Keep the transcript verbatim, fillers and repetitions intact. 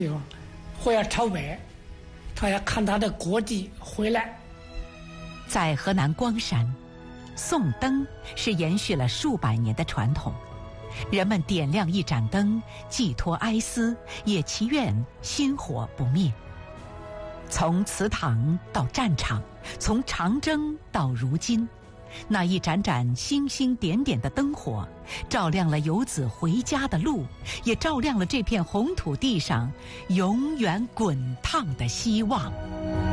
有或要朝北，他要看他的国际回来。 在河南光山，送灯是延续了数百年的传统，人们点亮一盏灯，寄托哀思，也祈愿薪火不灭。从祠堂到战场，从长征到如今，那一盏盏星星点点的灯火，照亮了游子回家的路，也照亮了这片红土地上永远滚烫的希望。